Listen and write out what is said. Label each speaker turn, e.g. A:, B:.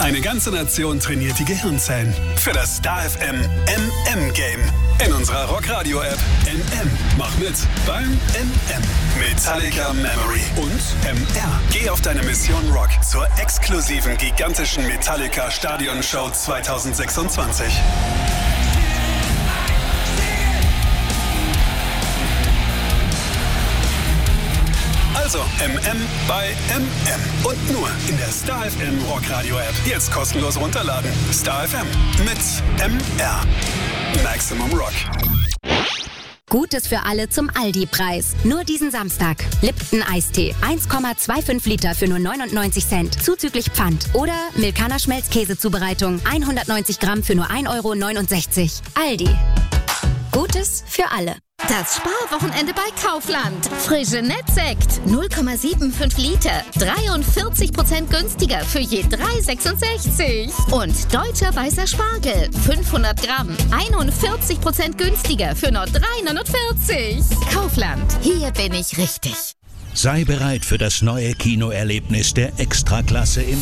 A: Eine ganze Nation trainiert die Gehirnzellen für das Star FM MM-Game. In unserer Rockradio-App MM. Mach mit beim MM. Metallica Memory und MR. Geh auf deine Mission Rock zur exklusiven gigantischen Metallica Stadionshow 2026. Also MM bei MM. Und nur in der Star FM Rockradio App. Jetzt kostenlos runterladen. Star FM mit MR. Maximum Rock.
B: Gutes für alle zum Aldi-Preis. Nur diesen Samstag. Lipton Eistee. 1,25 Liter für nur 99 Cent. Zuzüglich Pfand. Oder Milkaner Schmelzkäsezubereitung. 190 Gramm für nur 1,69 €. Aldi. Gutes für alle.
C: Das Sparwochenende bei Kaufland. Frische Nettsekt 0,75 Liter. 43% günstiger für je 3,66. Und deutscher weißer Spargel 500 Gramm. 41% günstiger für nur 3,49 €. Kaufland. Hier bin ich richtig.
D: Sei bereit für das neue Kinoerlebnis der Extraklasse im